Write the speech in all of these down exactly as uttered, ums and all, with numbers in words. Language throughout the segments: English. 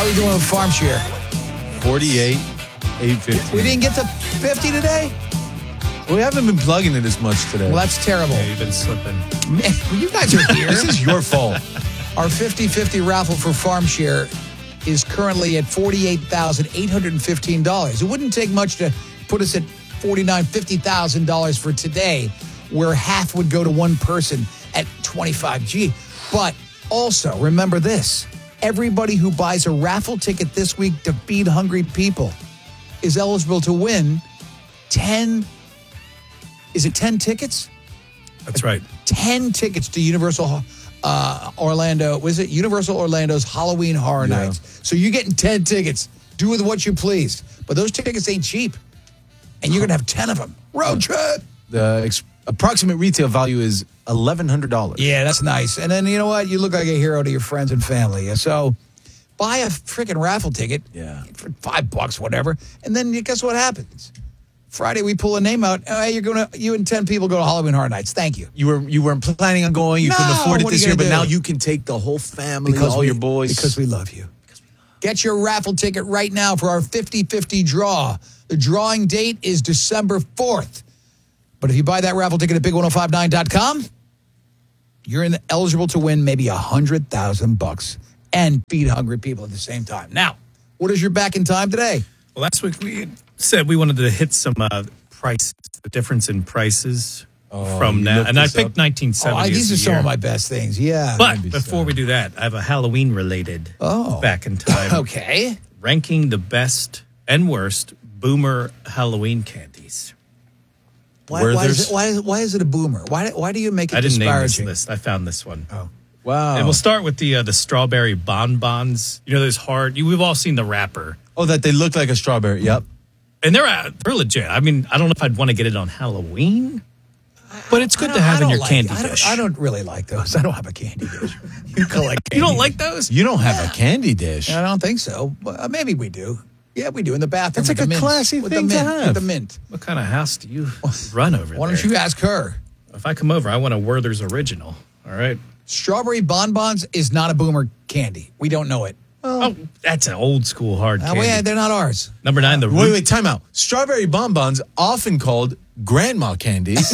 How are we doing with farm share? forty-eight, eight fifty. We didn't get to fifty today? We haven't been plugging it as much today. Well, that's terrible. Yeah, you've been slipping. Man, well, you guys are here. This is your fault. Our fifty-fifty raffle for farm share is currently at forty-eight thousand eight hundred fifteen dollars. It wouldn't take much to put us at forty-nine thousand fifty thousand dollars for today, where half would go to one person at twenty-five G. But also, remember this. Everybody who buys a raffle ticket this week to feed hungry people is eligible to win ten, is it ten tickets? That's right. ten tickets to Universal uh, Orlando. Was it Universal Orlando's Halloween Horror Yeah. Nights? So you're getting ten tickets. Do with what you please. But those tickets ain't cheap. And you're going to have ten of them. Road trip. The ex- approximate retail value is eleven hundred dollars. Yeah, that's nice. And then, you know what? You look like a hero to your friends and family. So buy a freaking raffle ticket Yeah. for five bucks, whatever. And then guess what happens? Friday, we pull a name out. Oh, hey, you're going to, you and ten people go to Halloween Horror Nights. Thank you. You, were, you weren't planning on going. You No, couldn't afford it what are this you year, gonna but do? now you can take the whole family, all we, your boys. Because we love you. Get your raffle ticket right now for our fifty-fifty draw. The drawing date is December fourth. But if you buy that raffle ticket at big ten fifty-nine dot com, you're in, eligible to win maybe one hundred thousand bucks and feed hungry people at the same time. Now, what is your back in time today? Well, last week we said we wanted to hit some uh, prices, the difference in prices Oh, from you now. looked And I this picked up? nineteen Oh, seventy. I, these are as the some year. of my best things. Yeah. But Maybe before so. we do that, I have a Halloween related Oh. back in time. Okay. Ranking the best and worst boomer Halloween candies. Why, Where why, is there's- it, why, is, why is it a boomer? Why, why do you make it I didn't name this disparaging? list. I found this one. Oh. Wow. And we'll start with the uh, the strawberry bonbons. You know, those hard. You, we've all seen the wrapper, Oh, that they look like a strawberry. Yep. and they're uh, they're legit. I mean, I don't know if I'd want to get it on Halloween, but it's I good don't- to have I in don't your like- candy I don't, dish. I don't really like those. I don't have a candy dish. You collect candy. You don't like those? You don't have a candy dish. I don't think so. But, uh, maybe we do. Yeah, we do in the bathroom. That's with like the a mint. classy with thing the to mint, have. With the mint. What kind of house do you run over Why there? don't you ask her? If I come over, I want a Werther's original. All right. Strawberry bonbons is not a boomer candy. We don't know it. Oh, that's an old school hard Uh, candy. well, they're not ours. Number nine, the Wait, root. wait, time out. Strawberry bonbons, often called grandma candies.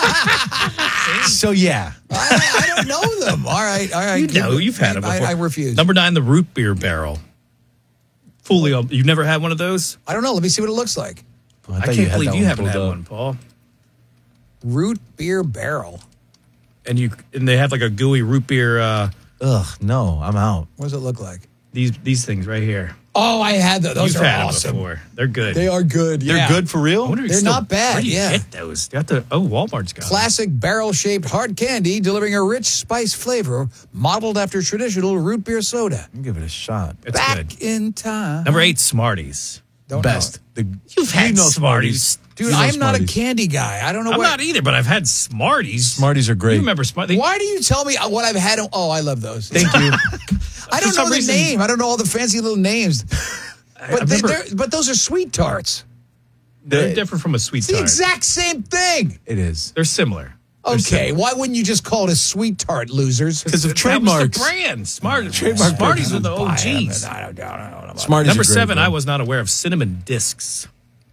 So, yeah. I, I don't know them. All right, all right. You know, you've had I, them before. I, I refuse. Number nine, the root beer barrel. Fully, you've never had one of those? I don't know. Let me see what it looks like. Oh, I, thought can't had believe that you haven't pulled had up. one, Paul. Root beer barrel. And you and they have like a gooey root beer. Uh, Ugh, no, I'm out. What does it look like? these these things right here. Oh, I had those. Those You've are had awesome. them before. They're good. They are good. They're yeah. good for I real? wonder if you They're still- not bad, Where do you yeah. get those? You have to. Oh, Walmart's got them. Classic barrel-shaped hard candy delivering a rich spice flavor modeled after traditional root beer soda. I'll give it a shot. It's Back good. in time. Number eight, Smarties. Don't Best. The, You've had you know Smarties. Dude, You know I'm not a Smarties. candy guy. I don't know I'm what. not either, but I've had Smarties. Smarties are great. You remember Smarties? Why do you tell me what I've had? Oh, I love those. Thank you. I don't For some know the reason- name. I don't know all the fancy little names. I But they, remember- they're, but those are sweet tarts. They're They- different from a sweet It's the tart. exact same thing. It is. They're similar. They're Okay, similar. why wouldn't you just call it a sweet tart, losers? Because of That was trademarks. the brand. Smart. Trademark Smarties are the Buy 'em, O Gs. and I don't, I don't know about Smarties Number are great, seven, bro. I was not aware of cinnamon discs.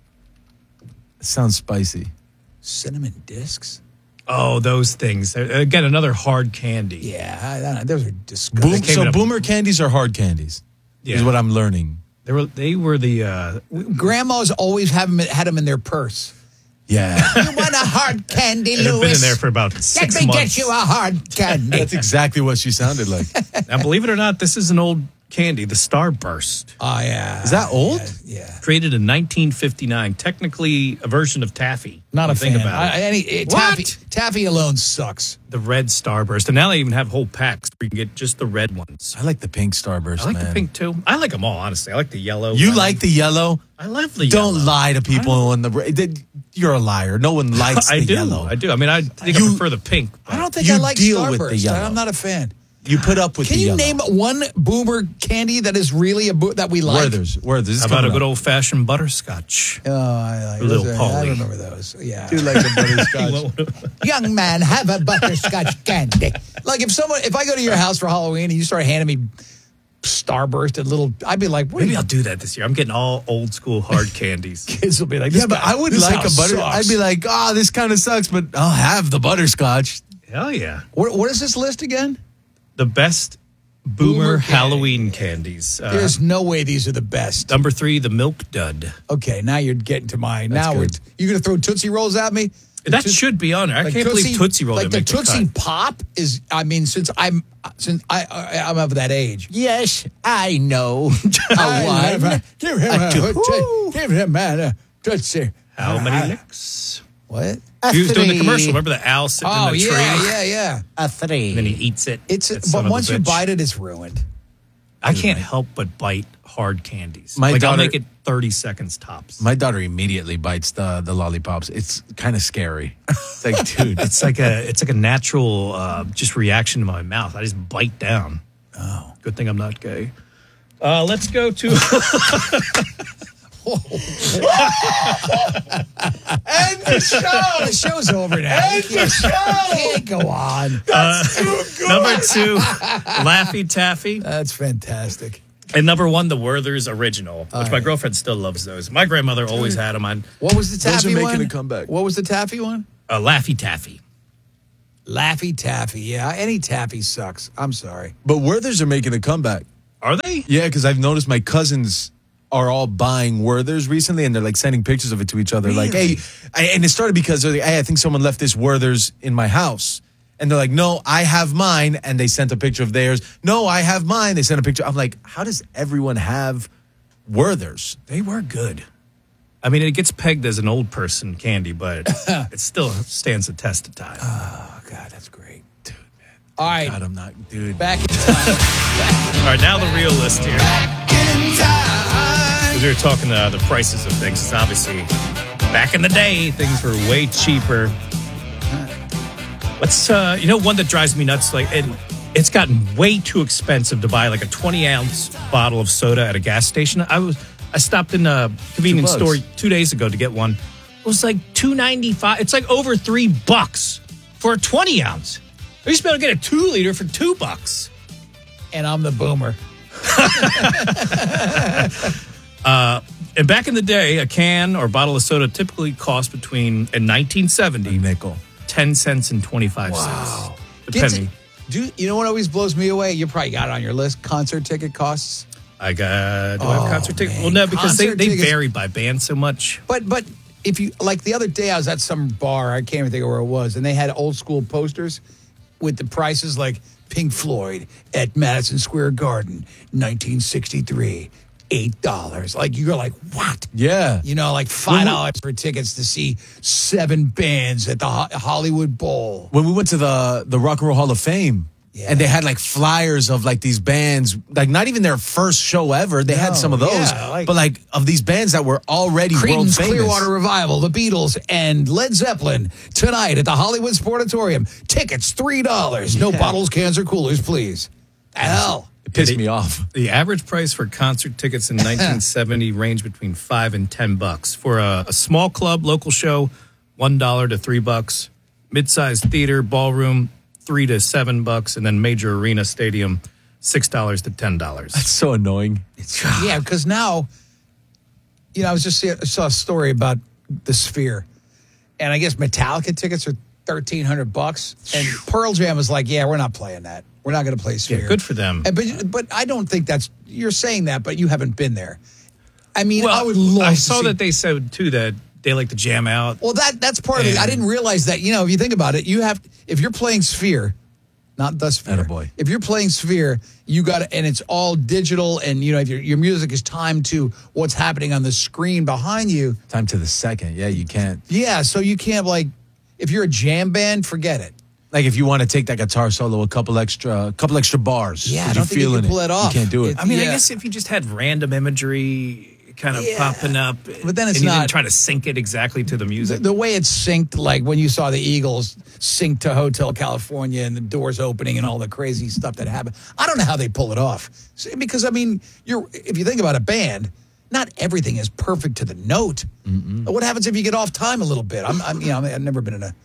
It sounds spicy. cinnamon discs. Oh, those things. Uh, Again, another hard candy. Yeah, I, I, those are Boom, disgusting. came so in a- boomer candies are hard candies, is Yeah. what I'm learning. They were they were the uh, Grandmas always have 'em, had them in their purse. Yeah. You want a hard candy, they've Louis? been in there for about Let six me months. get you a hard candy. That's exactly what she sounded like. Now, believe it or not, this is an old candy, the Starburst, Oh, yeah. Is that old? Yeah. yeah. created in nineteen fifty-nine. Technically, a version of taffy. Not a Think fan. about it. I, any, it, What? taffy, taffy alone sucks. The red Starburst, and now they even have whole packs where you can get just the red ones. I like the pink Starburst, I like man. the pink too. I like them all, honestly. I like the yellow. You lemon. like the yellow? I love the Don't yellow. lie to people in the. they- You're a liar. No one likes I the do. yellow. I do. I mean, I think You- I prefer the pink. I don't think You I like deal Starburst. with the yellow. I'm not a fan. You put up with Can the you yellow. name one boomer candy that is really a bo- that we like? Werther's. Werther's. How about a good old fashioned butterscotch? Oh, I like A little those. are- I Polly. remember those. Yeah. Do like the butterscotch. Young man, have a butterscotch candy. Like if someone, if I go to your house for Halloween and you start handing me Starburst and little. I'd be like, what Maybe are I'll you, do that this year. I'm getting all old school hard candies. kids will be like, this Yeah, but guy- I would this like a house butter. sucks. I'd be like, oh, this kind of sucks, but I'll have the butterscotch. Hell yeah. what, what is this list again? The best boomer, Boomer candy. Halloween candies. Uh, There's no way these are the best. number three, the Milk Dud. Okay, now you're getting to my. Now we're, good. you're going to throw Tootsie Rolls at me? The That Tootsie- should be on there. I like can't believe Tootsie Roll Like didn't the make the Tootsie cut. Pop is. I mean, since I'm since I, I I'm of that age. Yes, I know. I love her. Give him A a, two. Tootsie- give him man a Tootsie. How Uh, many licks? What? A He was doing the three. commercial. Remember the owl sitting Oh in the yeah, tree? yeah, yeah. A three. And then he eats it. It's That son but of a once you bitch. bite it, it's ruined. I can't help but bite hard candies. My like I'll daughter- make it thirty seconds tops. My daughter immediately bites the the lollipops. It's kind of scary. It's like, dude, It's like a it's like a natural uh, just reaction to my mouth. I just bite down. Oh, Good thing I'm not gay. Uh, let's go to end the show. The show's over now. End the show. Can't go on. number two, Laffy Taffy, That's fantastic. and number one, the Werther's Original, which my girlfriend still loves those. My grandmother always had them on What was the Those are taffy making one? a comeback. What was the taffy one? uh, Laffy Taffy. Laffy Taffy. Yeah, any taffy sucks. I'm sorry. but Werther's are making a comeback. Are they? Yeah, because I've noticed my cousins are all buying Werther's recently, and they're like sending pictures of it to each other. Like, hey, I, and it started because they're like, hey, I think someone left this Werther's in my house. And they're like, no, I have mine. And they sent a picture of theirs. No, I have mine. They sent a picture. I'm like, how does everyone have Werther's? They were good. I mean, it gets pegged as an old person candy, but it still stands the test of time. Oh God, that's great, dude. Man. All right, God, I'm not, dude. back in time. All right, now the real list here. Because we were talking uh, the prices of things. It's obviously back in the day, things were way cheaper. Let's, uh, you know, one that drives me nuts. Like, it, it's gotten way too expensive to buy like a twenty ounce bottle of soda at a gas station. I was, I stopped in a convenience Two store bucks. two days ago to get one. It was like two ninety five. It's like over three bucks for a twenty ounce. I used to be able to get a two liter for two bucks. And I'm the boomer. And back in the day, a can or bottle of soda typically cost between, in nineteen seventy, Nickel. ten cents and twenty-five Wow. cents. Depending. Do you know what always blows me away? You probably got it on your list. Concert ticket costs. I got, do I have Oh, concert tickets? man. Well, no, because they, Concert they tickets- vary by band so much. But but if you like the other day, I was at some bar. I can't even think of where it was, and they had old school posters with the prices like Pink Floyd at Madison Square Garden, nineteen sixty-three, eight dollars. Like you're like what? Yeah. You know, like five dollars for tickets to see seven bands at the Ho- Hollywood Bowl. When we went to the the Rock and Roll Hall of Fame, Yeah. and they had like flyers of like these bands, like not even their first show ever. They No, had some of those, yeah, like- but like of these bands that were already world Creedence famous. Clearwater Revival, the Beatles, and Led Zeppelin tonight at the Hollywood Sportatorium. Tickets three dollars. No bottles, cans, or coolers, please. Hell. It pissed They- me off. The average price for concert tickets in nineteen seventy ranged between five and ten bucks. For a, a small club, local show, one dollar to three bucks. Mid-sized theater, ballroom, three to seven bucks, and then major arena stadium, six dollars to ten dollars. It's so annoying. Yeah, because now, you know, I was just see, I saw a story about the Sphere, and I guess Metallica tickets are thirteen hundred bucks, and Pearl Jam is like, yeah, we're not playing that. We're not going to play Sphere. Yeah, good for them. And, but but I don't think that's you're saying that, but you haven't been there. I mean, I would love. I to saw see- that they said too that they like to jam out. Well, that that's part of it. I And- didn't realize that. You know, if you think about it, you have if you're playing Sphere, not the Sphere. Attaboy. If you're playing Sphere, you got to, and it's all digital, and you know, if your your music is timed to what's happening on the screen behind you. Time to the second. Yeah, you can't. Yeah, so you can't like if you're a jam band, forget it. Like if you want to take that guitar solo a couple extra, a couple extra bars. Yeah, I 'cause don't you're think you feeling can pull it. that off. You can't do it. It- I mean, I Yeah. guess if you just had random imagery kind of Yeah. popping up, But then it's and you not- didn't try to sync it exactly to the The, music. the way it's synced, like when you saw the Eagles sync to Hotel California and the doors opening and all the crazy stuff that happened. I don't know how they pull it off. See, because I mean, you're if you think about a band, not everything is perfect to the note. What happens if you get off time a little bit? I'm, I'm you know, I've never been in a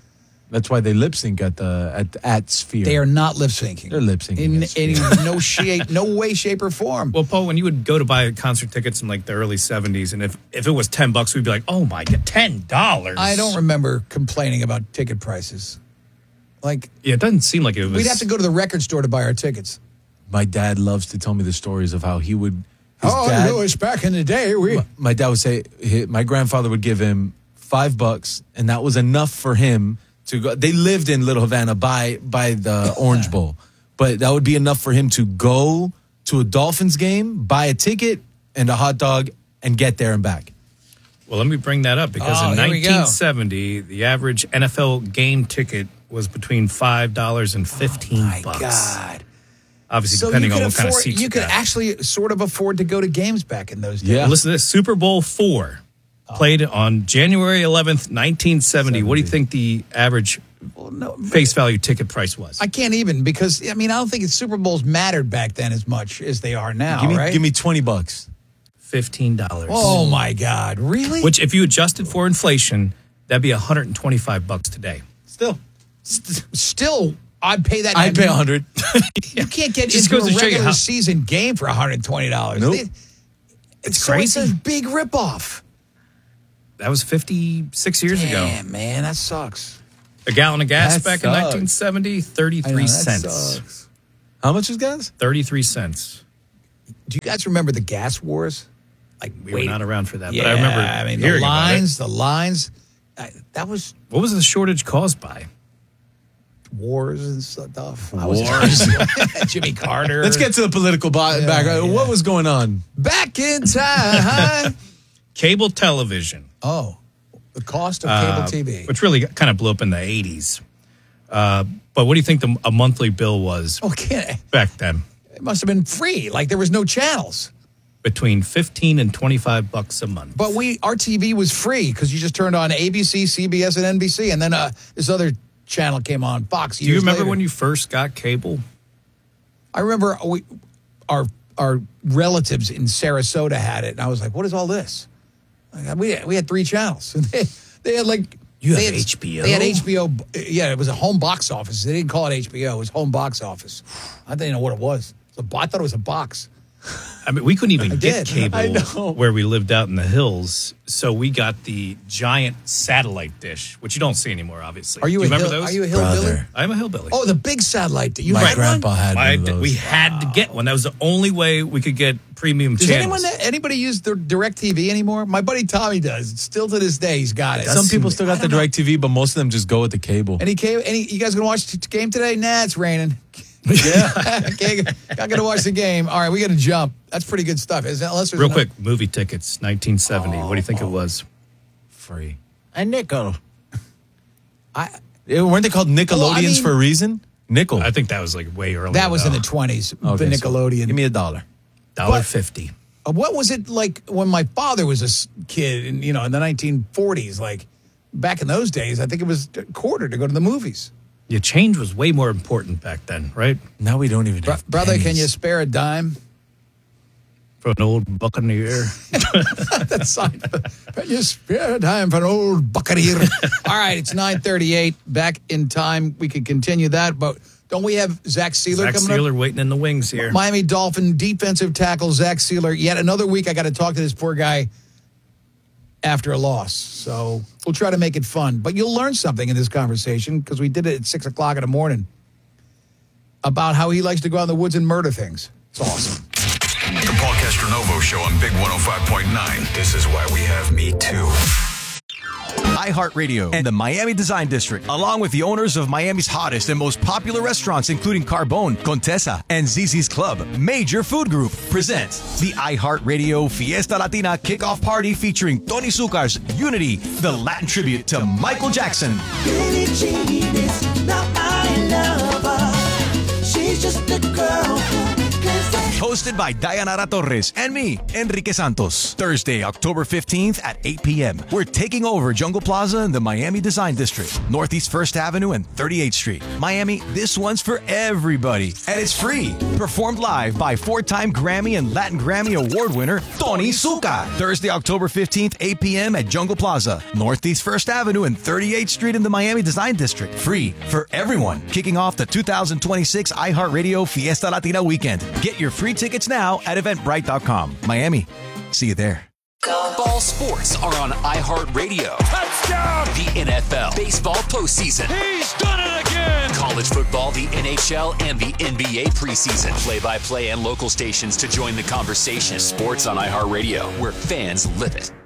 That's why they lip sync at the at at Sphere. They are not lip syncing. They're lip syncing in, at Sphere. in no shape, no way, shape, or form. Well, Paul, when you would go to buy concert tickets in like the early seventies, and if, if it was ten bucks, we'd be like, oh my God, ten dollars. I don't remember complaining about ticket prices. Like, Yeah, it doesn't seem like it was. we'd have to go to the record store to buy our tickets. My dad loves to tell me the stories of how he would. His oh, dad, Louis, back in the day, we. my, my dad would say he, my grandfather would give him five bucks, and that was enough for him to go. They lived in Little Havana by by the Orange Bowl, but that would be enough for him to go to a Dolphins game, buy a ticket and a hot dog, and get there and back. Well, let me bring that up because Oh, in here we go. nineteen seventy, the average N F L game ticket was between five dollars and fifteen My bucks. God. Obviously, So depending you on could what kind of afford, seats you you could got. actually sort of afford to go to games back in those days. Yeah. Well, listen to this. Super Bowl four played on January eleventh, nineteen seventy. What do you think the average Well, no, face value ticket price was? I can't even because I mean I don't think Super Bowls mattered back then as much as they are now. give me right? give me twenty bucks. fifteen dollars. Oh my God! Really? Which, if you adjusted for inflation, that'd be one hundred twenty-five bucks today. Still, Still, I'd pay that. I'd pay a hundred. You can't get Just into goes a to show you regular how- season game for one hundred twenty dollars. Nope. It's so crazy. It's a big ripoff. That was fifty-six years ago. Damn, man, that sucks. A gallon of gas That back in sucks. nineteen seventy, I know, thirty-three that cents. sucks. How much is gas? thirty-three cents. Do you guys remember the gas wars? Like, We wait, were not around for that, yeah, but I remember I mean, the hearing about it. lines, the lines. I, that was What was the shortage caused by? wars and stuff. I was Wars. Jimmy Carter. Let's get to the political bo- Yeah, background. yeah. What was going on? back in time. Cable television. Oh, the cost of cable uh, T V. Which really kind of blew up in the eighties. Uh, but what do you think the, a monthly bill was Okay, back then? it must have been free. Like there was no channels. Between fifteen and twenty-five bucks a month. But we, our T V was free because you just turned on A B C, C B S, and N B C, and then uh, this other channel came on, Fox. Do you remember when you first got cable? I remember we, our our relatives in Sarasota had it, and I was like, "What is all this?" Like, we we had three channels. They, they had like You they have had, H B O? They had H B O. Yeah, it was a home box office. They didn't call it H B O. It was home box office. I didn't know what it was. So I thought it was a box. I mean, we couldn't even I get did. cable I know. where we lived out in the hills, so we got the giant satellite dish, which you don't see anymore, obviously. Are you, Do a you remember hill, those? Are you a hillbilly? Brother. I'm a hillbilly. Oh, the big satellite. You My had grandpa one? had I- one of those. we had to get one. That was the only way we could get premium Does channels. anyone anybody use the Direct T V anymore? My buddy Tommy does. Still to this day, he's got it. Some people still I got the don't know. direct T V, but most of them just go with the cable. Any cable? Any? You guys gonna watch the game today? Nah, it's raining. Yeah, okay, not gonna watch the game. All right, we got to jump. That's pretty good stuff. Is that, unless there's Real another- quick, movie tickets, nineteen seventy. what do you think it was? Free. A nickel. I, Eh, Weren't they called Nickelodeons Well, I mean- for a reason? Nickel. I think that was like way earlier. that was in though. the twenties. Okay, the so Nickelodeon. give me a dollar. dollar But- fifty. Uh, what was it like when my father was a s- kid? In, you know, in the nineteen forties. Like back in those days, I think it was a quarter to go to the movies. Your change was way more important back then, right? Now we don't even Bro- have brother, can pennies. you spare a dime? For an old buccaneer. That's sign. Can you spare a dime for an old buccaneer? All right, it's nine thirty-eight. Back in time. We could continue that, but don't we have Zach Sealer Zach coming Sealer up? waiting in the wings here. Miami Dolphin defensive tackle Zach Sealer. Yet another week I got to talk to this poor guy after a loss. So we'll try to make it fun. But you'll learn something in this conversation because we did it at six o'clock in the morning about how he likes to go out in the woods and murder things. It's awesome. The Paul Castronovo Show on Big one oh five point nine. This is why we have Me Too. iHeartRadio and the Miami Design District, along with the owners of Miami's hottest and most popular restaurants, including Carbone, Contessa, and Zizzi's Club, Major Food Group, present the iHeartRadio Fiesta Latina Kickoff Party featuring Tony Zuccar's Unity, the Latin tribute to Michael Jackson. Billie Jean is not my lover. She's just a girl who plays the Hosted by Dayanara Torres and me, Enrique Santos. Thursday, October fifteenth at eight p.m. We're taking over Jungle Plaza in the Miami Design District, Northeast first Avenue and thirty-eighth Street. Miami, this one's for everybody. And it's free. Performed live by four-time Grammy and Latin Grammy Award winner, Tony Zucca. Thursday, October fifteenth, eight p.m. at Jungle Plaza, Northeast first Avenue and thirty-eighth Street in the Miami Design District. Free for everyone. Kicking off the two thousand twenty-six iHeartRadio Fiesta Latina weekend. Get your free tickets now at eventbrite dot com. Miami, see you there. Ball sports are on iHeartRadio. Touchdown! The N F L, baseball postseason. He's done it again! College football, the N H L, and the N B A preseason. Play-by-play and local stations to join the conversation. Sports on iHeartRadio, where fans live it.